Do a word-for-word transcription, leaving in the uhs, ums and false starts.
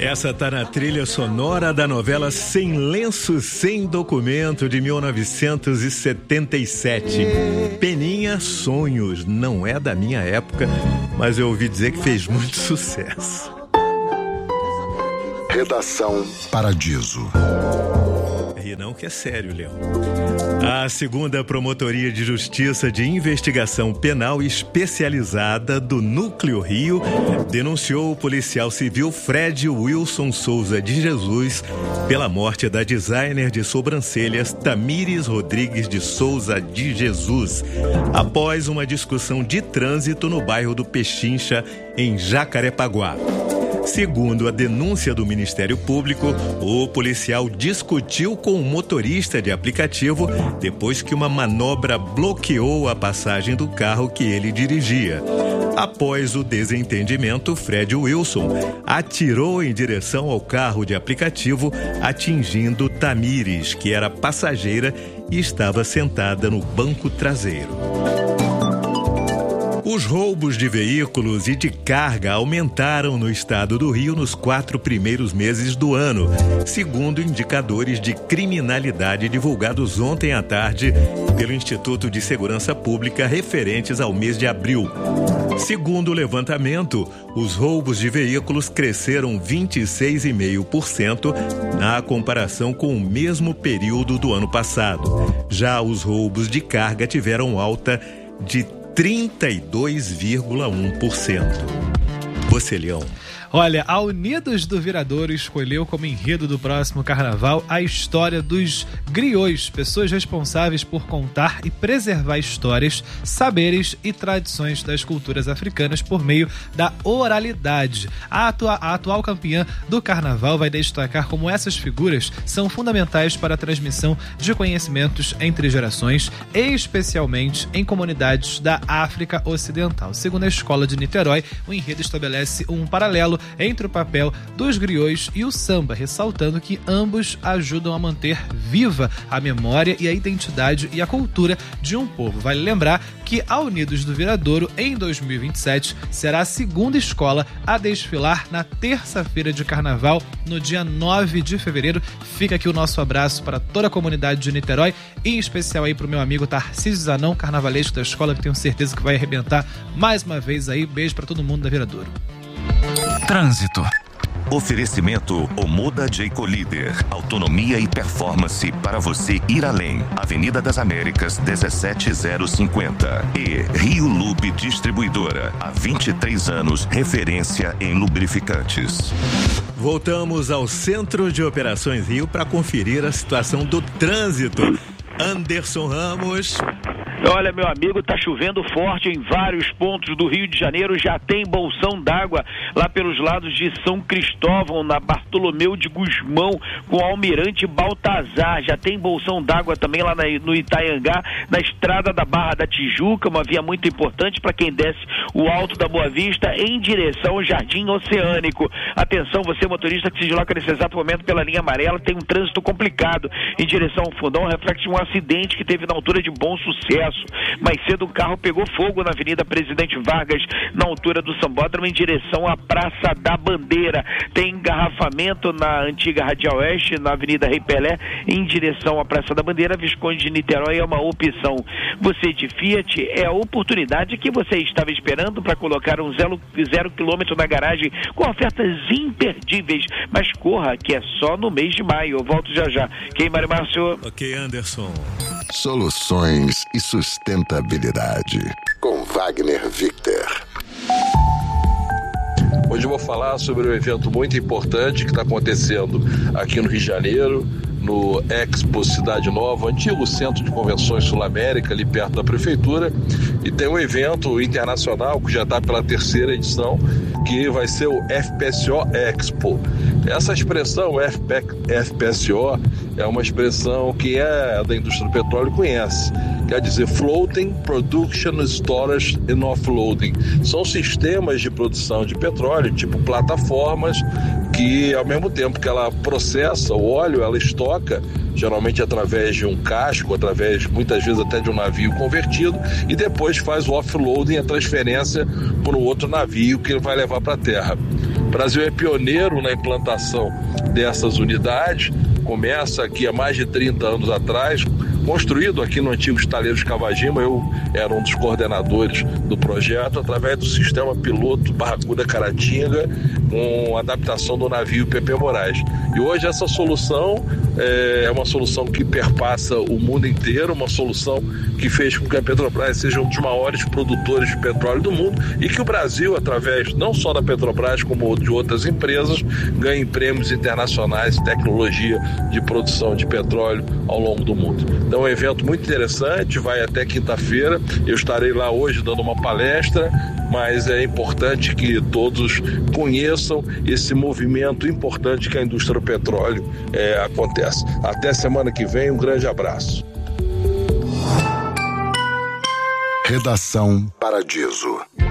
Essa tá na trilha sonora da novela Sem Lenço, Sem Documento, de mil novecentos e setenta e sete. Peninha, Sonhos, não é da minha época, mas eu ouvi dizer que fez muito sucesso. Redação Paradiso. E não que é sério, Leão. A segunda Promotoria de Justiça de Investigação Penal Especializada do Núcleo Rio denunciou o policial civil Fred Wilson Souza de Jesus pela morte da designer de sobrancelhas Tamires Rodrigues de Souza de Jesus, após uma discussão de trânsito no bairro do Pechincha, em Jacarepaguá. Segundo a denúncia do Ministério Público, o policial discutiu com o motorista de aplicativo depois que uma manobra bloqueou a passagem do carro que ele dirigia. Após o desentendimento, Fred Wilson atirou em direção ao carro de aplicativo, atingindo Tamires, que era passageira e estava sentada no banco traseiro. Os roubos de veículos e de carga aumentaram no estado do Rio nos quatro primeiros meses do ano, segundo indicadores de criminalidade divulgados ontem à tarde pelo Instituto de Segurança Pública referentes ao mês de abril. Segundo o levantamento, os roubos de veículos cresceram vinte e seis vírgula cinco por cento na comparação com o mesmo período do ano passado. Já os roubos de carga tiveram alta de trinta e dois vírgula um por cento. Você, Leão. Olha, a Unidos do Viradouro escolheu como enredo do próximo carnaval a história dos griots, pessoas responsáveis por contar e preservar histórias, saberes e tradições das culturas africanas por meio da oralidade. A, atua- a atual campeã do carnaval vai destacar como essas figuras são fundamentais para a transmissão de conhecimentos entre gerações, especialmente em comunidades da África Ocidental. Segundo a Escola de Niterói, o enredo estabelece um paralelo entre o papel dos griots e o samba, ressaltando que ambos ajudam a manter viva a memória e a identidade e a cultura de um povo. Vale lembrar que a Unidos do Viradouro, em dois mil e vinte e sete, será a segunda escola a desfilar na terça-feira de carnaval, no dia nove de fevereiro. Fica aqui o nosso abraço para toda a comunidade de Niterói, em especial aí para o meu amigo Tarcísio Zanão, carnavalesco da escola, que tenho certeza que vai arrebentar mais uma vez aí. Beijo para todo mundo da Viradouro. Trânsito. Oferecimento Omoda Jayco Líder. Autonomia e performance para você ir além. Avenida das Américas, dezessete mil cinquenta. E Rio Lube Distribuidora. Há vinte e três anos, referência em lubrificantes. Voltamos ao Centro de Operações Rio para conferir a situação do trânsito. Anderson Ramos. Olha, meu amigo, tá chovendo forte em vários pontos do Rio de Janeiro, já tem bolsão d'água lá pelos lados de São Cristóvão, na Bartolomeu de Gusmão, com Almirante Baltazar, já tem bolsão d'água também lá na, no Itaiangá, na estrada da Barra da Tijuca, uma via muito importante para quem desce o Alto da Boa Vista em direção ao Jardim Oceânico. Atenção, você motorista que se desloca nesse exato momento pela linha amarela, tem um trânsito complicado em direção ao Fundão, reflete um acidente que teve na altura de Bom Sucesso. Mais cedo o carro pegou fogo na Avenida Presidente Vargas, na altura do Sambódromo, em direção à Praça da Bandeira. Tem engarrafamento na antiga Radial Oeste, na Avenida Rei Pelé, em direção à Praça da Bandeira. Visconde de Niterói é uma opção. Você de Fiat, é a oportunidade que você estava esperando para colocar um zero, zero quilômetro na garagem com ofertas imperdíveis. Mas corra, que é só no mês de maio. Eu volto já já. Quem, Mário Márcio? Ok, Anderson. Soluções e sustentabilidade, com Wagner Victor. Hoje eu vou falar sobre um evento muito importante que está acontecendo aqui no Rio de Janeiro, no Expo Cidade Nova, antigo Centro de Convenções Sul-América, ali perto da Prefeitura, e tem um evento internacional que já está pela terceira edição, que vai ser o F P S O Expo. Essa expressão F P S O é uma expressão que é da indústria do petróleo conhece, quer dizer Floating Production Storage and Offloading. São sistemas de produção de petróleo, tipo plataformas, que ao mesmo tempo que ela processa o óleo, ela estoca, geralmente através de um casco, através muitas vezes até de um navio convertido, e depois faz o offloading, a transferência para um outro navio que ele vai levar para a terra. O Brasil é pioneiro na implantação dessas unidades, começa aqui há mais de trinta anos atrás, construído aqui no antigo estaleiro de Cavagima. Eu era um dos coordenadores do projeto, através do sistema piloto Barracuda Caratinga, com adaptação do navio P P Moraes. E hoje essa solução é uma solução que perpassa o mundo inteiro, uma solução que fez com que a Petrobras seja um dos maiores produtores de petróleo do mundo e que o Brasil, através não só da Petrobras, como de outras empresas, ganhe prêmios internacionais em tecnologia de produção de petróleo ao longo do mundo. Então é um evento muito interessante, vai até quinta-feira. Eu estarei lá hoje dando uma palestra, mas é importante que todos conheçam esse movimento importante que a indústria do petróleo é, acontece. Até semana que vem, um grande abraço. Redação Paradiso.